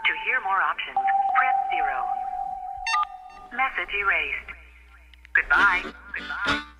To hear more options, press 0. Message erased. Goodbye.